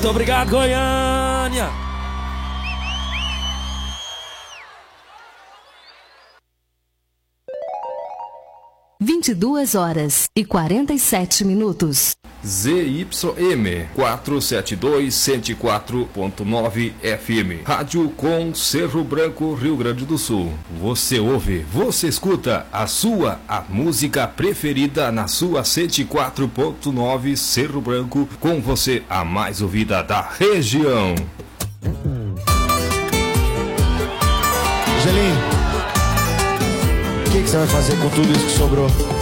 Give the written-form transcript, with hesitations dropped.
Muito obrigado, Goiânia. (22h47). ZYM 472 104.9 FM. Rádio com Cerro Branco, Rio Grande do Sul. Você ouve, você escuta a música preferida na sua 104.9 Cerro Branco, com você a mais ouvida da região. Gelinho, o que você vai fazer com tudo isso que sobrou?